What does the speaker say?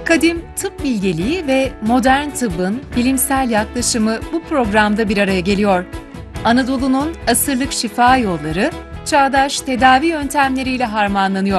Kadim tıp bilgeliği ve modern tıbbın bilimsel yaklaşımı bu programda bir araya geliyor. Anadolu'nun asırlık şifa yolları, çağdaş tedavi yöntemleriyle harmanlanıyor.